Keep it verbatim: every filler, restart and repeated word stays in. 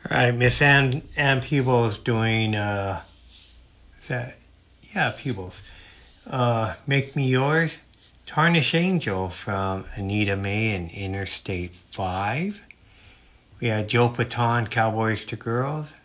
All right, Miss Ann, Ann Peebles doing, uh, is that, yeah, Peebles. Uh, Make Me Yours. Tarnished Angel from Anita Mae and Interstate five. We had Joe Paton, Cowboys to Girls.